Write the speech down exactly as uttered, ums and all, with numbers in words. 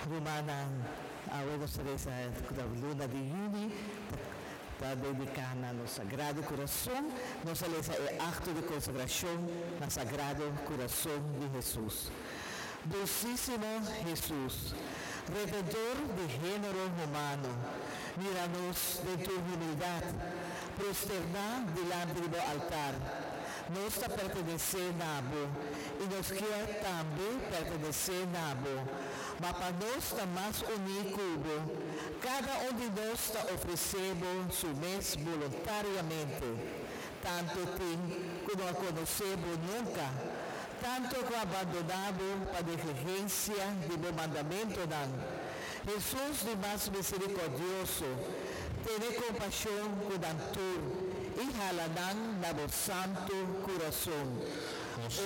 Romana Abuelos Teresa da Luna de Juni para dedicar no Sagrado Coração, nossa lesa é acto de consagração no Sagrado Coração de Jesus. Dulcíssimo Jesus, Redentor de gênero humano, mira-nos de tua humildade, prosternar diante do altar. Nós te pertenecemos e nos quer também pertencer nabo, mas para nós está mais único, cada um de nós está oferecendo seu mês voluntariamente, tanto que não a conhecemos nunca, tanto que abandonado para a exigência de meu mandamento não. Jesus de mais misericordioso, tenha compaixão com tu e halanan na vosso santo coração.